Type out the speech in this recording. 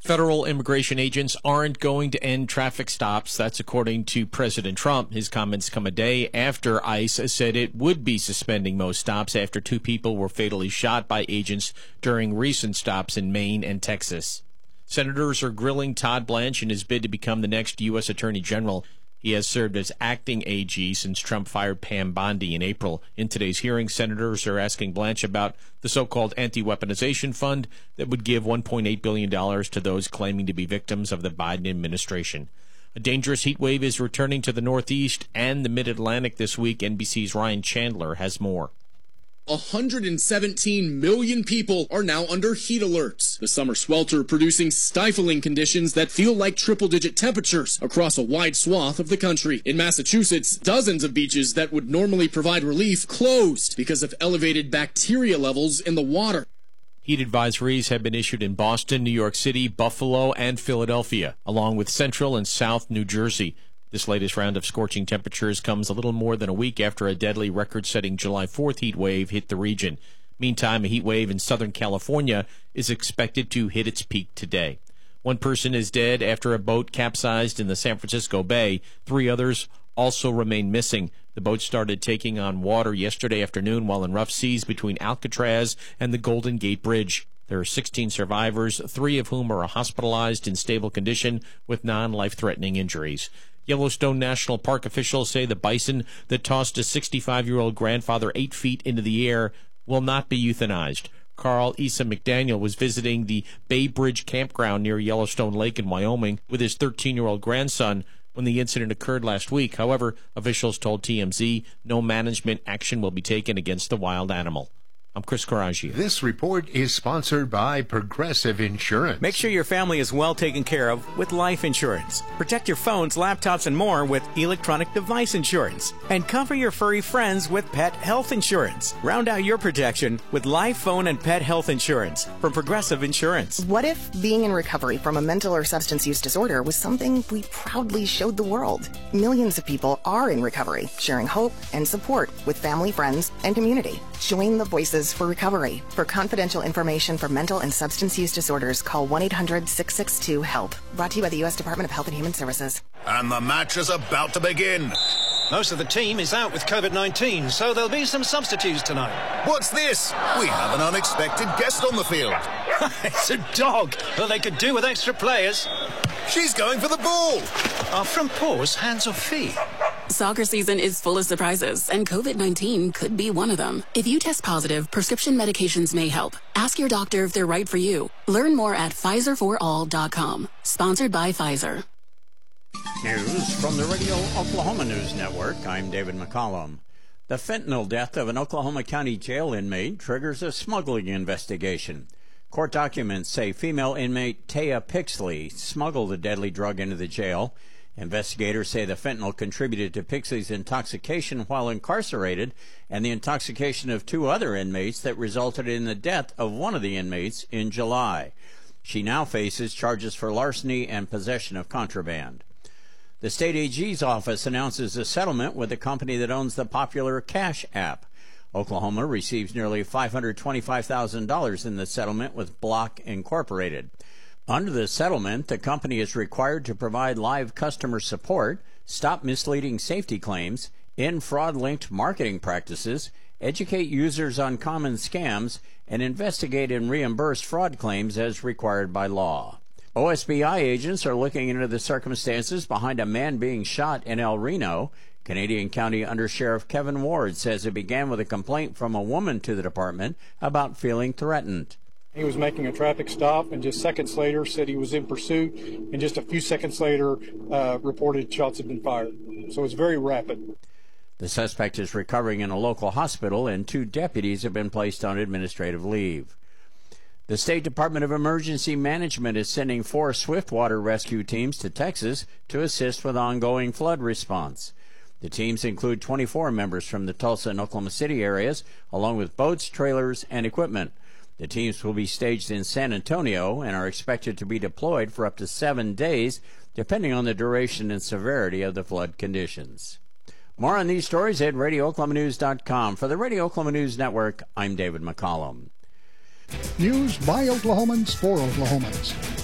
Federal immigration agents aren't going to end traffic stops. That's according to President Trump. His comments come a day after ICE said it would be suspending most stops after 2 people were fatally shot by agents during recent stops in Maine and Texas. Senators are grilling Todd Blanche in his bid to become the next U.S. Attorney General. He has served as acting AG since Trump fired Pam Bondi in April. In today's hearing, senators are asking Blanche about the so-called anti-weaponization fund that would give $1.8 billion to those claiming to be victims of the Biden administration. A dangerous heat wave is returning to the Northeast and the Mid-Atlantic this week. NBC's Ryan Chandler has more. 117 million people are now under heat alerts. The summer swelter producing stifling conditions that feel like triple-digit temperatures across a wide swath of the country. In Massachusetts, dozens of beaches that would normally provide relief closed because of elevated bacteria levels in the water. Heat advisories have been issued in Boston, New York City, Buffalo, and Philadelphia, along with central and south New Jersey. This latest round of scorching temperatures comes a little more than a week after a deadly record-setting July 4th heat wave hit the region. Meantime, a heat wave in Southern California is expected to hit its peak today. 1 person is dead after a boat capsized in the San Francisco Bay. 3 others also remain missing. The boat started taking on water yesterday afternoon while in rough seas between Alcatraz and the Golden Gate Bridge. There are 16 survivors, 3 of whom are hospitalized in stable condition with non-life-threatening injuries. Yellowstone National Park officials say the bison that tossed a 65-year-old grandfather 8 feet into the air will not be euthanized. Carl Issa McDaniel was visiting the Bay Bridge campground near Yellowstone Lake in Wyoming with his 13-year-old grandson when the incident occurred last week. However, officials told TMZ no management action will be taken against the wild animal. I'm Chris Coraggio. This report is sponsored by Progressive Insurance. Make sure your family is well taken care of with life insurance. Protect your phones, laptops, and more with electronic device insurance. And cover your furry friends with pet health insurance. Round out your protection with life, phone, and pet health insurance from Progressive Insurance. What if being in recovery from a mental or substance use disorder was something we proudly showed the world? Millions of people are in recovery, sharing hope and support with family, friends, and community. Join the Voices for Recovery. For confidential information for mental and substance use disorders, call 1-800-662-HELP. Brought to you by the U.S. Department of Health and Human Services. And the match is about to begin. Most of the team is out with COVID-19, so there'll be some substitutes tonight. What's this? We have an unexpected guest on the field. It's a dog. Well, they could do with extra players. She's going for the ball. Are front paws hands or feet? Soccer season is full of surprises, and COVID-19 could be one of them. If you test positive, prescription medications may help. Ask your doctor if they're right for you. Learn more at PfizerForAll.com. Sponsored by Pfizer. News from the Radio Oklahoma News Network. I'm David McCollum. The fentanyl death of an Oklahoma County jail inmate triggers a smuggling investigation. Court documents say female inmate Taya Pixley smuggled the deadly drug into the jail. Investigators say the fentanyl contributed to Pixley's intoxication while incarcerated and the intoxication of 2 other inmates that resulted in the death of one of the inmates in July. She now faces charges for larceny and possession of contraband. The state AG's office announces a settlement with the company that owns the popular Cash App. Oklahoma receives nearly $525,000 in the settlement with Block Incorporated. Under the settlement, the company is required to provide live customer support, stop misleading safety claims, end fraud-linked marketing practices, educate users on common scams, and investigate and reimburse fraud claims as required by law. OSBI agents are looking into the circumstances behind a man being shot in El Reno. Canadian County Undersheriff Kevin Ward says it began with a complaint from a woman to the department about feeling threatened. He was making a traffic stop and just seconds later said he was in pursuit, and just a few seconds later reported shots had been fired. So it's very rapid. The suspect is recovering in a local hospital, and 2 deputies have been placed on administrative leave. The State Department of Emergency Management is sending 4 swiftwater rescue teams to Texas to assist with ongoing flood response. The teams include 24 members from the Tulsa and Oklahoma City areas, along with boats, trailers, and equipment. The teams will be staged in San Antonio and are expected to be deployed for up to 7 days, depending on the duration and severity of the flood conditions. More on these stories at RadioOklahomaNews.com. For the Radio Oklahoma News Network, I'm David McCollum. News by Oklahomans for Oklahomans.